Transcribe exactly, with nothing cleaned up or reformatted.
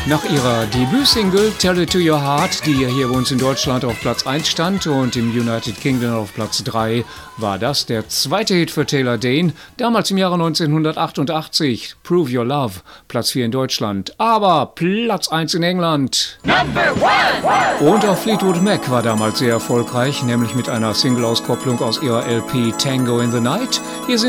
Nach ihrer Debütsingle Tell It To Your Heart, die ja hier bei uns in Deutschland auf Platz eins stand und im United Kingdom auf Platz drei, war das der zweite Hit für Taylor Dayne, damals im Jahre neunzehnhundertachtundachtzig. Prove Your Love, Platz vier in Deutschland, aber Platz eins in England. Number one. Und auch Fleetwood Mac war damals sehr erfolgreich, nämlich mit einer Single-Auskopplung aus ihrer L P Tango in the Night. Hier sind